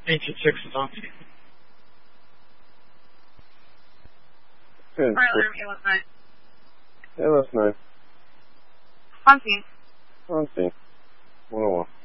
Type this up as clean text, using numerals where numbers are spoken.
86 is on. Good. Parlor, it was nice. Yeah, that's nice. Fancy. Fancy. 101.